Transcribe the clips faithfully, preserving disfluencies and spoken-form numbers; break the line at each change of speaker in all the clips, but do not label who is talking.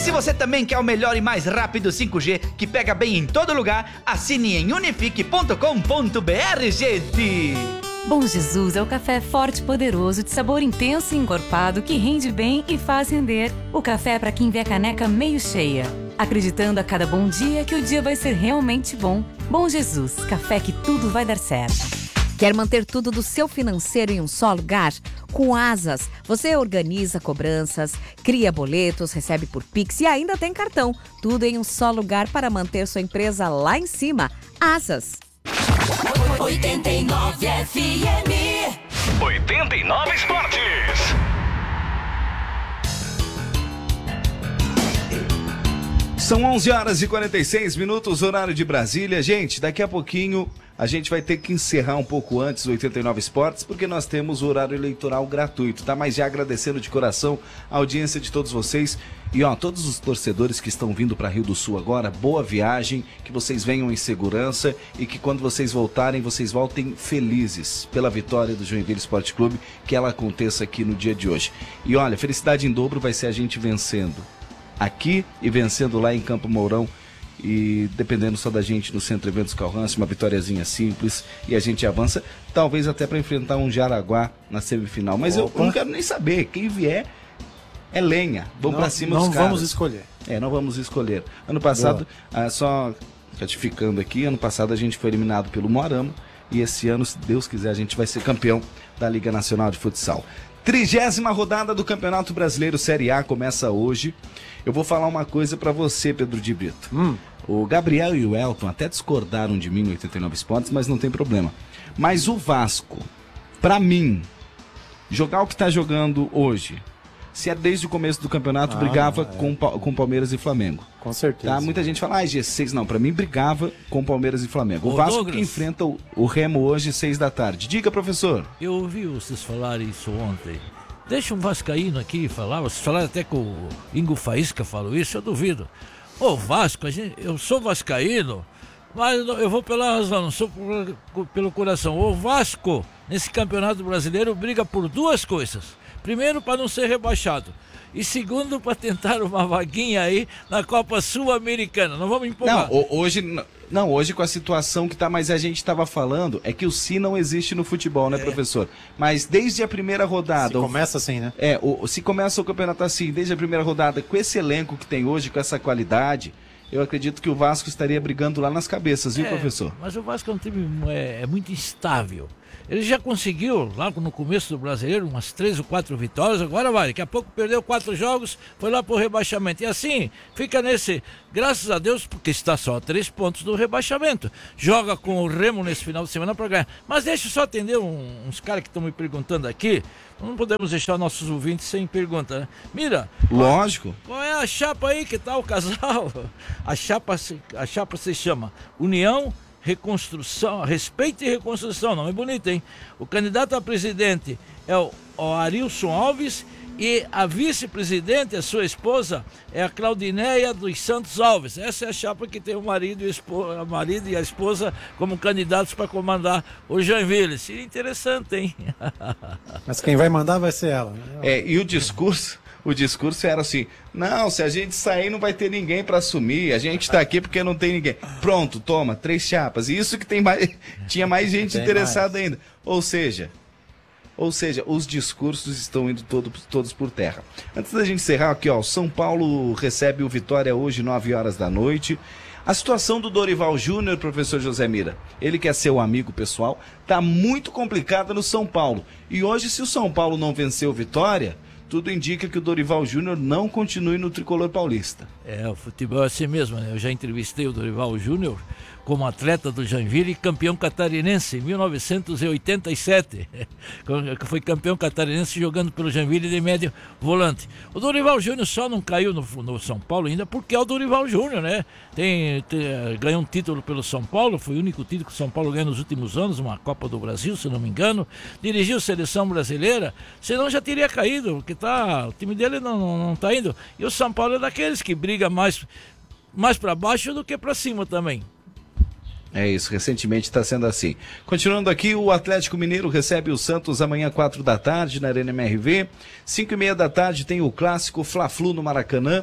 se você também quer o melhor e mais rápido cinco G que pega bem em todo lugar, assine em unifique ponto com ponto br, gente!
Bom Jesus é o café forte e poderoso, de sabor intenso e encorpado, que rende bem e faz render. O café é para quem vê a caneca meio cheia, acreditando a cada bom dia que o dia vai ser realmente bom. Bom Jesus, café que tudo vai dar certo.
Quer manter tudo do seu financeiro em um só lugar? Com Asas, você organiza cobranças, cria boletos, recebe por Pix e ainda tem cartão. Tudo em um só lugar para manter sua empresa lá em cima. Asas.
oitenta e nove F M.
oitenta e nove Esportes.
São onze horas e quarenta e seis minutos, horário de Brasília. Gente, daqui a pouquinho a gente vai ter que encerrar um pouco antes do oitenta e nove Esportes, porque nós temos o horário eleitoral gratuito, tá? Mas já agradecendo de coração a audiência de todos vocês. E ó, todos os torcedores que estão vindo para Rio do Sul agora, boa viagem, que vocês venham em segurança e que quando vocês voltarem, vocês voltem felizes pela vitória do Joinville Esporte Clube, que ela aconteça aqui no dia de hoje. E olha, felicidade em dobro vai ser a gente vencendo aqui e vencendo lá em Campo Mourão, e dependendo só da gente no Centro Eventos Calrance, uma vitóriazinha simples e a gente avança, talvez até para enfrentar um Jaraguá na semifinal. Mas eu, eu não quero nem saber, quem vier é lenha, vamos para cima dos caras.
Não vamos escolher.
É, não vamos escolher. Ano passado, ah, só ratificando aqui, ano passado a gente foi eliminado pelo Moarama e esse ano, se Deus quiser, a gente vai ser campeão da Liga Nacional de Futsal. Trigésima rodada do Campeonato Brasileiro Série A começa hoje. Eu vou falar uma coisa pra você, Pedro de Brito. Hum. O Gabriel e o Elton até discordaram de mim no oitenta e nove Esportes, mas não tem problema. Mas o Vasco, pra mim, jogar o que tá jogando hoje, se é desde o começo do campeonato, ah, brigava é. com, com Palmeiras e Flamengo.
Com certeza.
Tá? Muita gente fala, ah, G seis, não, pra mim brigava com Palmeiras e Flamengo. O
Ô,
Vasco
Douglas,
que enfrenta o, o Remo hoje, seis da tarde. Diga, professor.
Eu ouvi vocês falarem isso ontem. Deixa um vascaíno aqui falar, vocês falaram até que o Ingo Faísca falou isso, eu duvido. Ô Vasco, a gente, eu sou vascaíno, mas eu vou pela razão, não sou por, pelo coração. O Vasco, nesse campeonato brasileiro, briga por duas coisas. Primeiro, para não ser rebaixado. E segundo, para tentar uma vaguinha aí na Copa Sul-Americana. Não vamos empolgar.
Não, hoje, não, hoje com a situação que tá, mas a gente estava falando, é que o si não existe no futebol, né, é. professor? Mas desde a primeira rodada...
Se começa assim, né?
É, o, se começa o campeonato assim, desde a primeira rodada, com esse elenco que tem hoje, com essa qualidade, eu acredito que o Vasco estaria brigando lá nas cabeças, viu,
é,
professor?
Mas o Vasco é um time é, é muito instável. Ele já conseguiu, lá no começo do Brasileiro, umas três ou quatro vitórias, agora vai, daqui a pouco perdeu quatro jogos, foi lá pro rebaixamento. E assim, fica nesse, graças a Deus, porque está só a três pontos do rebaixamento. Joga com o Remo nesse final de semana para ganhar. Mas deixa eu só atender um, uns caras que estão me perguntando aqui, não podemos deixar nossos ouvintes sem pergunta, né? Mira.
Lógico.
Qual, qual é a chapa aí que tá o casal? A chapa, a chapa se chama União, Reconstrução, Respeito e Reconstrução, nome bonito, hein? O candidato a presidente é o, o Arilson Alves e a vice-presidente, a sua esposa, é a Claudineia dos Santos Alves. Essa é a chapa que tem o marido e, esposa, a, marido e a esposa como candidatos para comandar o Joinville. Seria interessante, hein?
Mas quem vai mandar vai ser ela. Né?
É, e o discurso... O discurso era assim, não, se a gente sair não vai ter ninguém para assumir, a gente tá aqui porque não tem ninguém. Pronto, toma, três chapas. E isso que tem mais, tinha mais gente tem interessada mais. ainda. Ou seja, ou seja, os discursos estão indo todo, todos por terra. Antes da gente encerrar aqui, ó, São Paulo recebe o Vitória hoje, nove horas da noite. A situação do Dorival Júnior, professor José Mira, ele que é seu amigo pessoal, tá muito complicada no São Paulo. E hoje, se o São Paulo não vencer o Vitória, tudo indica que o Dorival Júnior não continue no tricolor paulista.
É, o futebol é assim mesmo, né? Eu já entrevistei o Dorival Júnior como atleta do Joinville e campeão catarinense em mil novecentos e oitenta e sete. Foi campeão catarinense jogando pelo Joinville de médio volante. O Dorival Júnior só não caiu no, no São Paulo ainda porque é o Dorival Júnior, né? Tem, tem, ganhou um título pelo São Paulo, foi o único título que o São Paulo ganhou nos últimos anos, uma Copa do Brasil, se não me engano. Dirigiu a seleção brasileira, senão já teria caído, porque tá, o time dele não, não, não tá indo. E o São Paulo é daqueles que briga mais, mais para baixo do que para cima também.
É isso, recentemente está sendo assim. Continuando aqui, o Atlético Mineiro recebe o Santos amanhã, quatro da tarde, na Arena M R V. Cinco e meia da tarde tem o clássico Fla-Flu no Maracanã.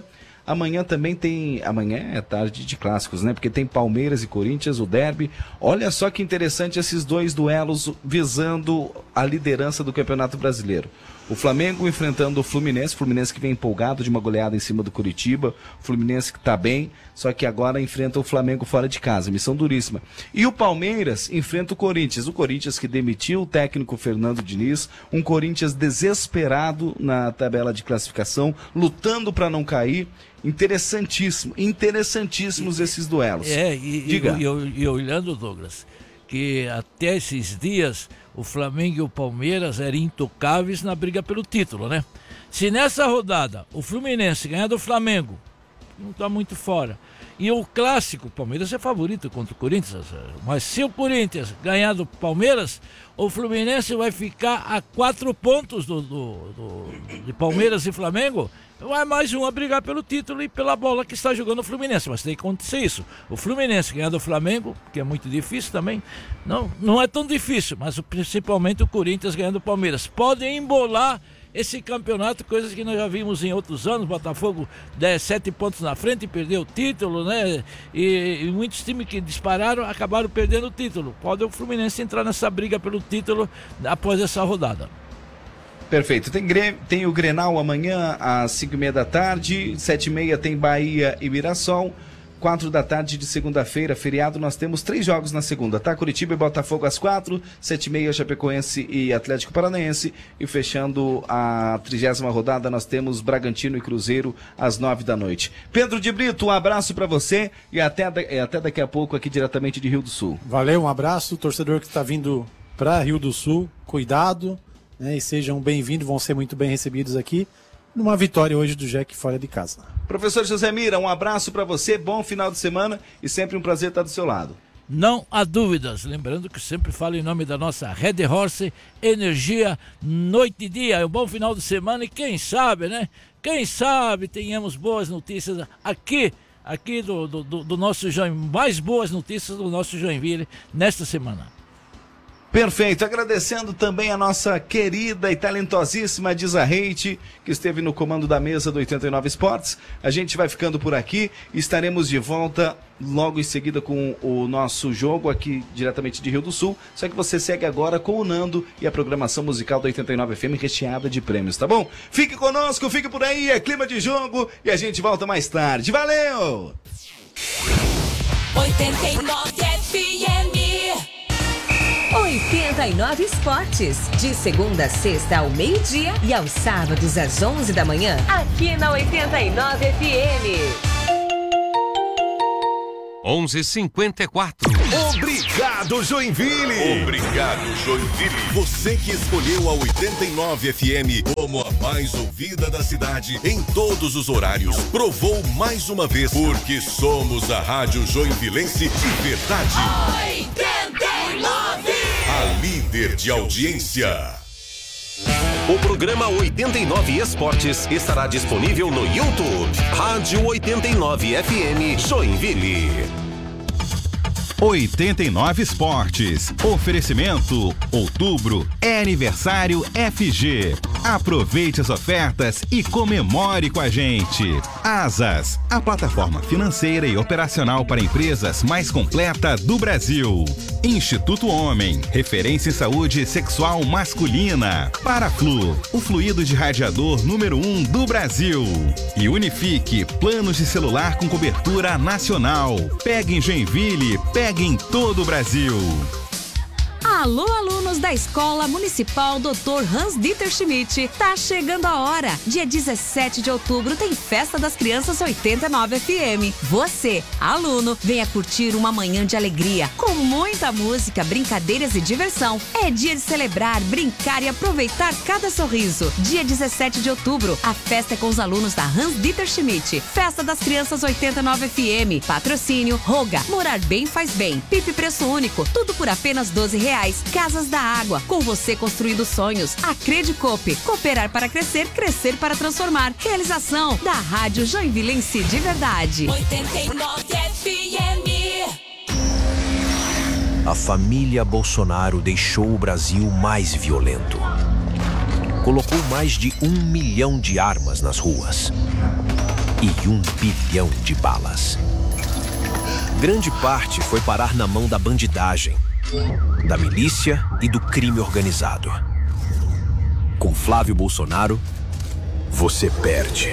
Amanhã também tem, amanhã é tarde de clássicos, né? Porque tem Palmeiras e Corinthians, o derby. Olha só que interessante esses dois duelos visando a liderança do Campeonato Brasileiro. O Flamengo enfrentando o Fluminense, Fluminense que vem empolgado de uma goleada em cima do Curitiba, Fluminense que tá bem, só que agora enfrenta o Flamengo fora de casa, missão duríssima. E o Palmeiras enfrenta o Corinthians, o Corinthians que demitiu o técnico Fernando Diniz, um Corinthians desesperado na tabela de classificação, lutando para não cair. Interessantíssimo, interessantíssimos esses duelos.
É, e,
Diga.
e, e, e olhando, Douglas, que até esses dias o Flamengo e o Palmeiras eram intocáveis na briga pelo título, né? Se nessa rodada o Fluminense ganhar do Flamengo, não está muito fora, e o clássico, o Palmeiras é favorito contra o Corinthians, mas se o Corinthians ganhar do Palmeiras, o Fluminense vai ficar a quatro pontos do, do, do, de Palmeiras e Flamengo. Vai mais um a brigar pelo título e pela bola que está jogando o Fluminense, mas tem que acontecer isso. O Fluminense ganhar do Flamengo, que é muito difícil também, não, não é tão difícil, mas principalmente o Corinthians ganhando do Palmeiras. Podem embolar esse campeonato, coisas que nós já vimos em outros anos. Botafogo dez, sete pontos na frente e perdeu o título, né? E, e muitos times que dispararam acabaram perdendo o título. Pode o Fluminense entrar nessa briga pelo título após essa rodada.
Perfeito. Tem, tem o Grenal amanhã às cinco e meia da tarde, sete e meia tem Bahia e Mirassol, quatro da tarde de segunda-feira, feriado, nós temos três jogos na segunda, tá? Curitiba e Botafogo às quatro, sete e meia Chapecoense e Atlético Paranaense, e fechando a trigésima rodada nós temos Bragantino e Cruzeiro às nove da noite. Pedro de Brito, um abraço para você e até, até daqui a pouco aqui diretamente de Rio do Sul.
Valeu, um abraço, torcedor que está vindo para Rio do Sul, cuidado, né, e sejam bem-vindos, vão ser muito bem recebidos aqui numa vitória hoje do Jack fora de casa.
Professor José Mira, um abraço para você, bom final de semana e sempre um prazer estar do seu lado.
Não há dúvidas, lembrando que sempre falo em nome da nossa Red Horse, energia noite e dia, um bom final de semana e quem sabe, né, quem sabe tenhamos boas notícias aqui, aqui do, do, do nosso Joinville, mais boas notícias do nosso Joinville nesta semana.
Perfeito, agradecendo também a nossa querida e talentosíssima Diza Reite, que esteve no comando da mesa do oitenta e nove Esportes. A gente vai ficando por aqui, estaremos de volta logo em seguida com o nosso jogo aqui diretamente de Rio do Sul, só que você segue agora com o Nando e a programação musical da oitenta e nove F M recheada de prêmios, tá bom? Fique conosco, fique por aí, é clima de jogo e a gente volta mais tarde. Valeu!
oitenta e nove F M.
oitenta e nove Esportes, de segunda a sexta ao meio-dia e aos sábados às onze da manhã, aqui na oitenta e nove F M.
onze e cinquenta e quatro.
Obrigado, Joinville!
Obrigado, Joinville.
Você que escolheu a oitenta e nove F M como a mais ouvida da cidade em todos os horários, provou mais uma vez, porque somos a Rádio Joinvilense de verdade.
oitenta e nove!
A líder de audiência.
O programa oitenta e nove Esportes estará disponível no YouTube. Rádio oitenta e nove F M Joinville.
oitenta e nove Esportes. Oferecimento. Outubro é aniversário F G. Aproveite as ofertas e comemore com a gente. Asas, a plataforma financeira e operacional para empresas mais completa do Brasil. Instituto Homem, referência em saúde sexual masculina. Paraflu, o fluido de radiador número um do Brasil. E Unifique, planos de celular com cobertura nacional. Pega em Joinville, pega em todo o Brasil.
Alô, alunos da Escola Municipal doutor Hans-Dieter Schmidt. Tá chegando a hora. Dia dezessete de outubro tem Festa das Crianças oitenta e nove F M. Você, aluno, venha curtir uma manhã de alegria, com muita música, brincadeiras e diversão. É dia de celebrar, brincar e aproveitar cada sorriso. Dia dezessete de outubro, a festa é com os alunos da Hans-Dieter Schmidt. Festa das Crianças oitenta e nove F M. Patrocínio Roga. Morar bem faz bem. Pipe preço único. Tudo por apenas doze reais. Casas da Água, com você construindo sonhos. A Credicoop, cooperar para crescer, crescer para transformar. Realização da Rádio Joinvilense de verdade.
oitenta e nove F M.
A família Bolsonaro deixou o Brasil mais violento. Colocou mais de um milhão de armas nas ruas. e um bilhão de balas. Grande parte foi parar na mão da bandidagem, da milícia e do crime organizado. Com Flávio Bolsonaro, você perde.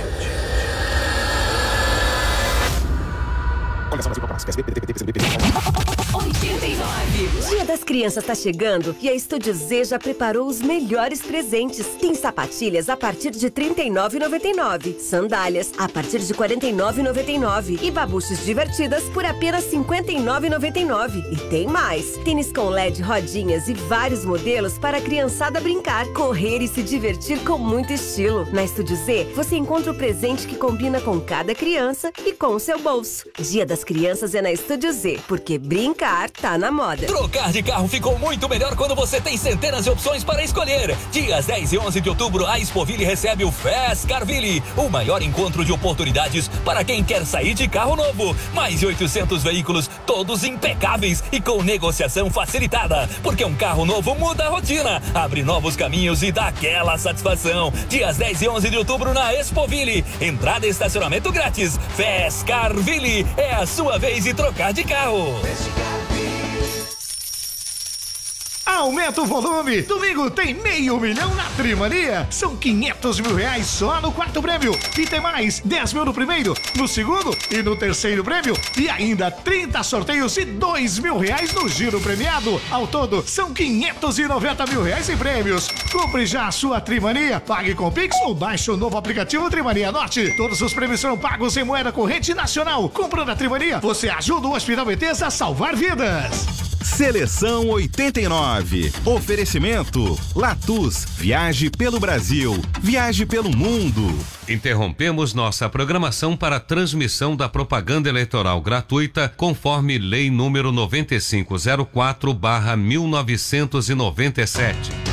oitenta e nove. Dia das Crianças tá chegando e a Estúdio Z já preparou os melhores presentes. Tem sapatilhas a partir de trinta e nove reais e noventa e nove centavos, sandálias a partir de quarenta e nove reais e noventa e nove centavos e babuches divertidas por apenas cinquenta e nove reais e noventa e nove centavos. E tem mais! Tênis com L E D, rodinhas e vários modelos para a criançada brincar, correr e se divertir com muito estilo. Na Estúdio Z, você encontra o presente que combina com cada criança e com o seu bolso. Dia das Crianças é na Estúdio Z, porque brincar tá na moda.
Trocar de carro ficou muito melhor quando você tem centenas de opções para escolher. Dias dez e onze de outubro, a Expoville recebe o Fast Carville, o maior encontro de oportunidades para quem quer sair de carro novo. Mais de oitocentos veículos, todos impecáveis e com negociação facilitada, porque um carro novo muda a rotina, abre novos caminhos e dá aquela satisfação. Dias dez e onze de outubro na Expoville, entrada e estacionamento grátis. Fast Carville, é a sua vez de trocar de carro.
Aumenta o volume! Domingo tem meio milhão na Trimania. São quinhentos mil reais só no quarto prêmio. E tem mais, dez mil no primeiro, no segundo e no terceiro prêmio. E ainda trinta sorteios e dois mil reais no giro premiado. Ao todo, são quinhentos e noventa mil reais em prêmios. Compre já a sua Trimania, pague com Pix ou baixe o novo aplicativo Trimania Norte. Todos os prêmios serão pagos em moeda corrente nacional. Comprando a Trimania, você ajuda o Hospital Bethesda a salvar vidas.
Seleção oitenta e nove. Oferecimento Latus. Viaje pelo Brasil. Viaje pelo mundo.
Interrompemos nossa programação para a transmissão da propaganda eleitoral gratuita conforme Lei número nove cinco zero quatro barra mil novecentos e noventa e sete.